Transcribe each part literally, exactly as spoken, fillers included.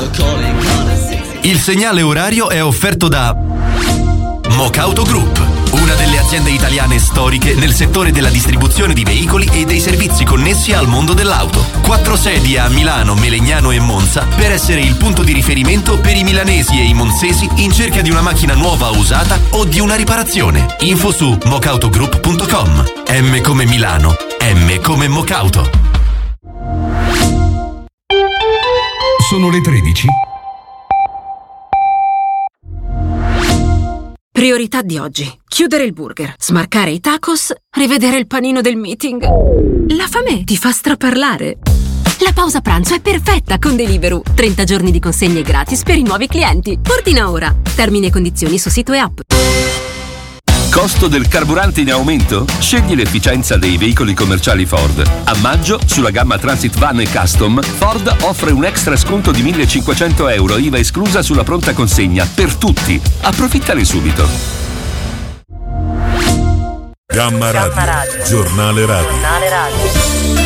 Il segnale orario è offerto da Mocauto Group, una delle aziende italiane storiche nel settore della distribuzione di veicoli e dei servizi connessi al mondo dell'auto. Quattro sedi a Milano, Melegnano e Monza per essere il punto di riferimento per i milanesi e i monzesi in cerca di una macchina nuova o usata o di una riparazione. Info su mocautogroup punto com. M come Milano, M come Mocauto. Sono le tredici. Priorità di oggi: chiudere il burger, smarcare i tacos, rivedere il panino del meeting. La fame ti fa straparlare. La pausa pranzo è perfetta con Deliveroo. trenta giorni di consegne gratis per i nuovi clienti. Ordina ora. Termini e condizioni su sito e app. Costo del carburante in aumento? Scegli l'efficienza dei veicoli commerciali Ford. A maggio, sulla gamma Transit Van e Custom, Ford offre un extra sconto di millecinquecento euro, I V A esclusa sulla pronta consegna, per tutti. Approfittane subito. Gamma Radio, Gamma Radio. Giornale Radio. Giornale Radio.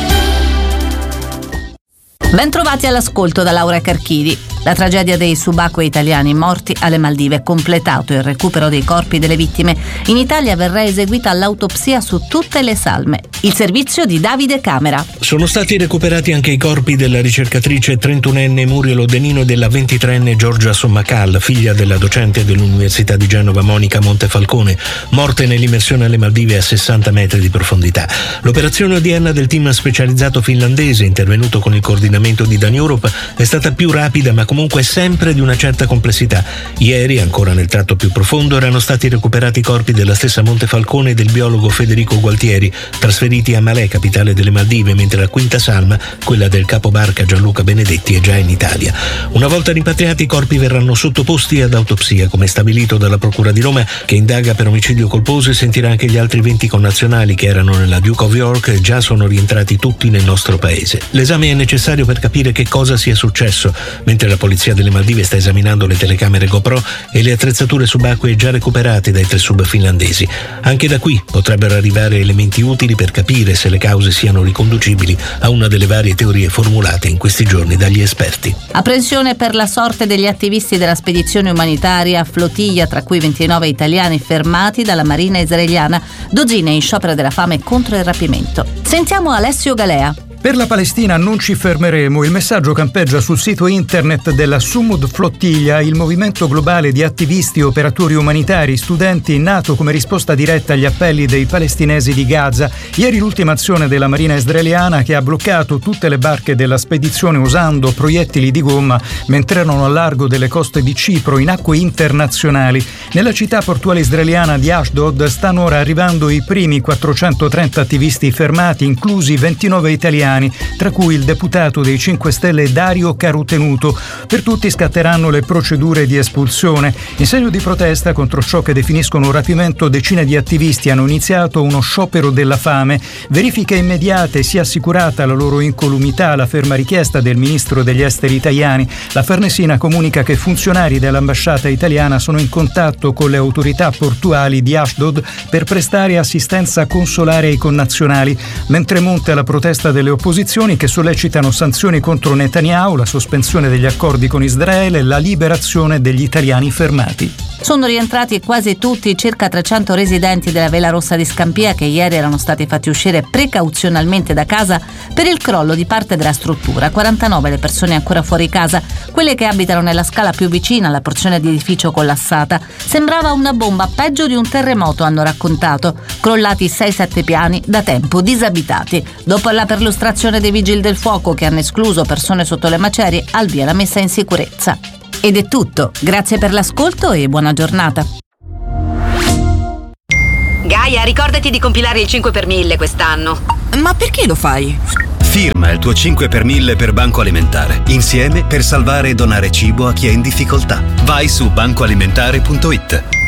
Bentrovati all'ascolto da Laura Carchidi. La tragedia dei subacquei italiani morti alle Maldive. Completato il recupero dei corpi delle vittime, in Italia verrà eseguita l'autopsia su tutte le salme. Il servizio di Davide Camera. Sono stati recuperati anche i corpi della ricercatrice trentunenne Muriel Odenino e della ventitreenne Giorgia Sommacal, figlia della docente dell'Università di Genova Monica Montefalcone, morte nell'immersione alle Maldive a sessanta metri di profondità. L'operazione odierna del team specializzato finlandese, intervenuto con il coordinamento di Dan Europe, è stata più rapida ma comunque sempre di una certa complessità. Ieri, ancora nel tratto più profondo, erano stati recuperati i corpi della stessa Montefalcone e del biologo Federico Gualtieri, trasferiti a Malé, capitale delle Maldive, mentre la quinta salma, quella del capobarca Gianluca Benedetti, è già in Italia. Una volta rimpatriati, i corpi verranno sottoposti ad autopsia, come stabilito dalla Procura di Roma, che indaga per omicidio colposo e sentirà anche gli altri venti connazionali che erano nella Duke of York e già sono rientrati tutti nel nostro paese. L'esame è necessario per capire che cosa sia successo, mentre la polizia delle Maldive sta esaminando le telecamere GoPro e le attrezzature subacquee già recuperate dai tre sub finlandesi. Anche da qui potrebbero arrivare elementi utili per capire se le cause siano riconducibili a una delle varie teorie formulate in questi giorni dagli esperti. Apprensione per la sorte degli attivisti della spedizione umanitaria Flotilla, tra cui ventinove italiani fermati dalla Marina israeliana, dozzine in sciopero della fame contro il rapimento. Sentiamo Alessio Galea. Per la Palestina non ci fermeremo. Il messaggio campeggia sul sito internet della Sumud Flottiglia, il movimento globale di attivisti, operatori umanitari, studenti nato come risposta diretta agli appelli dei palestinesi di Gaza. Ieri l'ultima azione della Marina israeliana, che ha bloccato tutte le barche della spedizione usando proiettili di gomma mentre erano al largo delle coste di Cipro in acque internazionali. Nella città portuale israeliana di Ashdod stanno ora arrivando i primi quattrocentotrenta attivisti fermati, inclusi ventinove italiani, tra cui il deputato dei cinque Stelle Dario Carutenuto. Per tutti scatteranno le procedure di espulsione. In segno di protesta contro ciò che definiscono un rapimento, decine di attivisti hanno iniziato uno sciopero della fame. Verifiche immediate, sia assicurata la loro incolumità, la ferma richiesta del ministro degli esteri italiani. La Farnesina comunica che funzionari dell'ambasciata italiana sono in contatto con le autorità portuali di Ashdod per prestare assistenza consolare ai connazionali, mentre monta la protesta delle opposizioni che sollecitano sanzioni contro Netanyahu, la sospensione degli accordi con Israele e la liberazione degli italiani fermati. Sono rientrati quasi tutti i circa trecento residenti della Vela Rossa di Scampia, che ieri erano stati fatti uscire precauzionalmente da casa per il crollo di parte della struttura. quarantanove le persone ancora fuori casa, quelle che abitano nella scala più vicina alla porzione di edificio collassata. Sembrava una bomba, peggio di un terremoto, hanno raccontato. Crollati sei sette piani, da tempo disabitati. Dopo la perlustrazione dei vigili del fuoco, che hanno escluso persone sotto le macerie, al via la messa in sicurezza. Ed è tutto. Grazie per l'ascolto e buona giornata. Gaia, ricordati di compilare il cinque per mille quest'anno. Ma perché lo fai? Firma il tuo cinque per mille per Banco Alimentare. Insieme per salvare e donare cibo a chi è in difficoltà. Vai su bancoalimentare punto it.